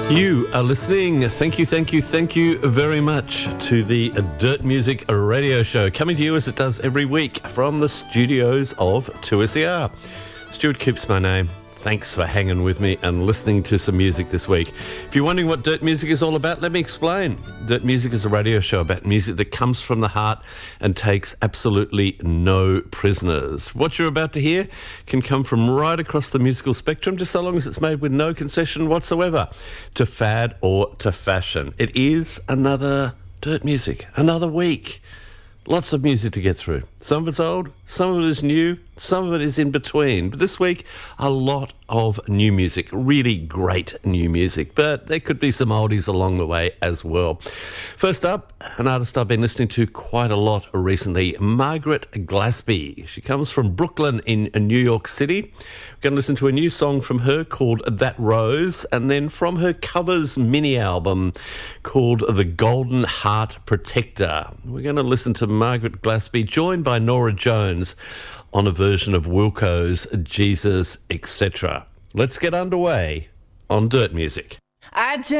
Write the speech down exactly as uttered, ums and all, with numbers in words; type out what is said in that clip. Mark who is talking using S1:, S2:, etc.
S1: You are listening. Thank you, thank you, thank you very much to the Dirt Music Radio Show, coming to you as it does every week from the studios of two S E R. Stuart Coope's my name. Thanks for hanging with me and listening to some music this week. If you're wondering what Dirt Music is all about, let me explain. Dirt Music is a radio show about music that comes from the heart and takes absolutely no prisoners. What you're about to hear can come from right across the musical spectrum, just so long as it's made with no concession whatsoever to fad or to fashion. It is another Dirt Music, another week. Lots of music to get through. Some of it's old, some of it is new, some of it is in between. But this week, a lot of new music, really great new music. But there could be some oldies along the way as well. First up, an artist I've been listening to quite a lot recently, Margaret Glasby. She comes from Brooklyn in New York City. We're going to listen to a new song from her called That Rose, and then from her covers mini album called The Golden Heart Protector. We're going to listen to Margaret Glasby, joined by Nora Jones, on a version of Wilco's Jesus, et cetera. Let's get underway on Dirt Music.
S2: I just